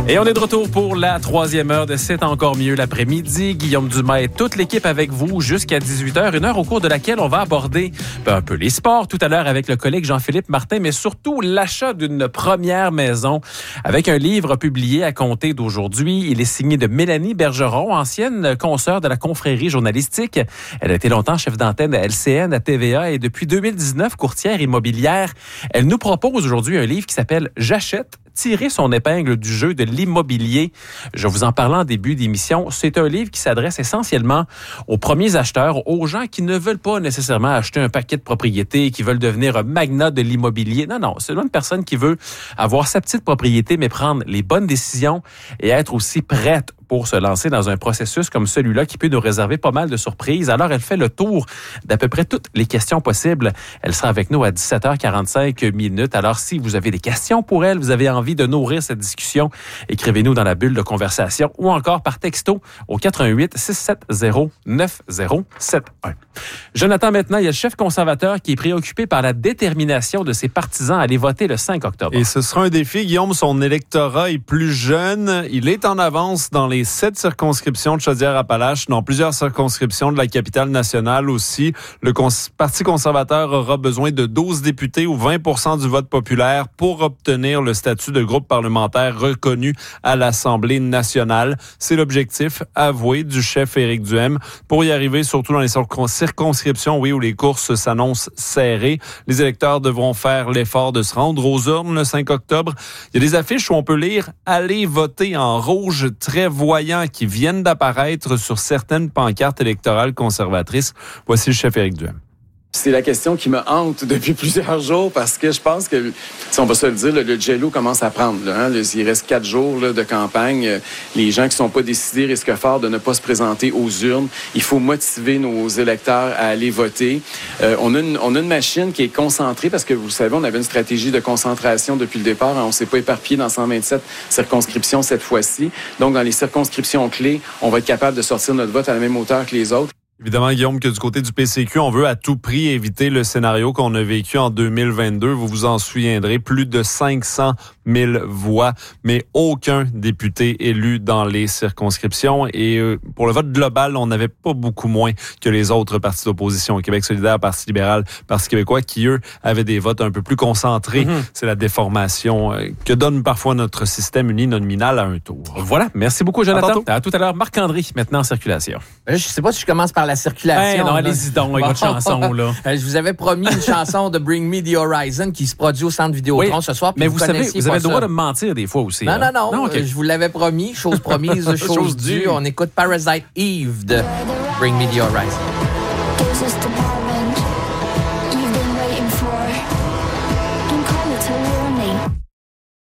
Et on est de retour pour la 3e heure de C'est encore mieux l'après-midi. Guillaume Dumas et toute l'équipe avec vous jusqu'à 18h, une heure au cours de laquelle on va aborder un peu les sports tout à l'heure avec le collègue Jean-Philippe Martin, mais surtout l'achat d'une première maison avec un livre publié à compter d'aujourd'hui. Il est signé de Mélanie Bergeron, ancienne consoeur de la confrérie journalistique. Elle a été longtemps chef d'antenne à LCN, à TVA et depuis 2019, courtière immobilière. Elle nous propose aujourd'hui un livre qui s'appelle « J'achète ». Tirer son épingle du jeu de l'immobilier. Je vous en parlais en début d'émission. C'est un livre qui s'adresse essentiellement aux premiers acheteurs, aux gens qui ne veulent pas nécessairement acheter un paquet de propriétés, qui veulent devenir un magnat de l'immobilier. Non, c'est une personne qui veut avoir sa petite propriété, mais prendre les bonnes décisions et être aussi prête pour se lancer dans un processus comme celui-là qui peut nous réserver pas mal de surprises. Alors, elle fait le tour d'à peu près toutes les questions possibles. Elle sera avec nous à 17h45 . Alors, si vous avez des questions pour elle, vous avez envie de nourrir cette discussion, écrivez-nous dans la bulle de conversation ou encore par texto au 88 670 9071. Jonathan, maintenant, il y a le chef conservateur qui est préoccupé par la détermination de ses partisans à aller voter le 5 octobre. Et ce sera un défi, Guillaume. Son électorat est plus jeune. Il est en avance dans les 7 circonscriptions de Chaudière-Appalaches, dans plusieurs circonscriptions de la capitale nationale aussi. Le Parti conservateur aura besoin de 12 députés ou 20% du vote populaire pour obtenir le statut de groupe parlementaire reconnu à l'Assemblée nationale. C'est l'objectif avoué du chef Éric Duhem. Pour y arriver, surtout dans les circonscriptions, où les courses s'annoncent serrées, les électeurs devront faire l'effort de se rendre aux urnes le 5 octobre. Il y a des affiches où on peut lire « Allez voter » en rouge, très voyants, qui viennent d'apparaître sur certaines pancartes électorales conservatrices. Voici le chef Éric Duhem. C'est la question qui me hante depuis plusieurs jours parce que je pense que, si on va se le dire, le jello commence à prendre. Là, il reste 4 jours de campagne. Les gens qui ne sont pas décidés risquent fort de ne pas se présenter aux urnes. Il faut motiver nos électeurs à aller voter. On a une machine qui est concentrée parce que, vous le savez, on avait une stratégie de concentration depuis le départ. On ne s'est pas éparpillé dans 127 circonscriptions cette fois-ci. Donc, dans les circonscriptions clés, on va être capable de sortir notre vote à la même hauteur que les autres. Évidemment, Guillaume, que du côté du PCQ, on veut à tout prix éviter le scénario qu'on a vécu en 2022. Vous vous en souviendrez, plus de 500 000 voix, mais aucun député élu dans les circonscriptions. Et pour le vote global, on n'avait pas beaucoup moins que les autres partis d'opposition. Québec solidaire, Parti libéral, Parti québécois, qui, eux, avaient des votes un peu plus concentrés. C'est la déformation que donne parfois notre système uninominal à un tour. Voilà. Merci beaucoup, Jonathan. À tout à l'heure. Marc-André, maintenant en circulation. Je sais pas si je commence par la circulation. Non, allez-y donc avec votre chanson, là. Je vous avais promis une chanson de Bring Me the Horizon qui se produit au Centre Vidéotron ce soir. Mais vous savez, vous avez le droit de me mentir des fois aussi. Non. Okay. Je vous l'avais promis. Chose promise, chose due. On écoute Parasite Eve de Bring Me the Horizon.